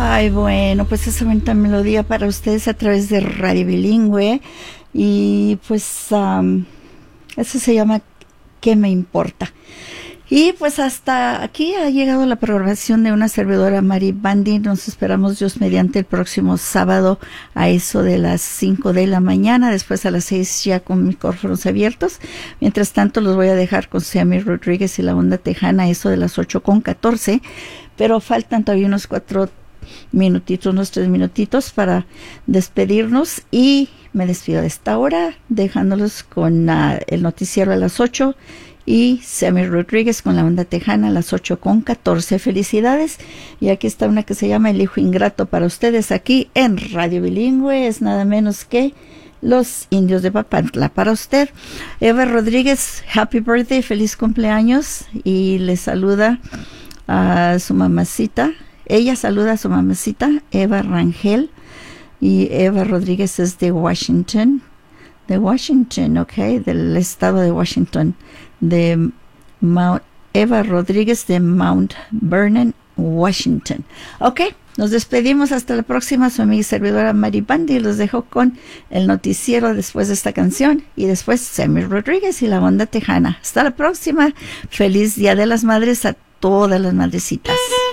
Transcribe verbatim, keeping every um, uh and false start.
Ay, bueno, pues esa bonita melodía para ustedes a través de Radio Bilingüe. Y pues um, eso se llama ¿Qué me importa? Y pues hasta aquí ha llegado la programación de una servidora, Mari Bandi. Nos esperamos Dios mediante el próximo sábado a eso de las cinco de la mañana, después a las seis ya con micrófonos abiertos. Mientras tanto los voy a dejar con Sammy Rodríguez y la Onda Tejana a eso de las ocho con catorce, pero faltan todavía unos cuatro minutitos, unos tres minutitos para despedirnos, y me despido de esta hora dejándolos con uh, el noticiero a las ocho y Sammy Rodríguez con la Onda Tejana a las ocho con catorce. Felicidades. Y aquí está una que se llama El Hijo Ingrato para ustedes aquí en Radio Bilingüe. Es nada menos que Los Indios de Papantla para usted. Eva Rodríguez, happy birthday, feliz cumpleaños, y le saluda a su mamacita. Ella saluda a su mamacita, Eva Rangel, y Eva Rodríguez es de Washington, de Washington, ok, del estado de Washington, de Mount, Eva Rodríguez de Mount Vernon, Washington. Ok, nos despedimos hasta la próxima. Su amiga y servidora Mari Bandi. Los dejo con el noticiero después de esta canción, y después Sammy Rodríguez y la Onda Tejana. Hasta la próxima. Feliz Día de las Madres a todas las madrecitas.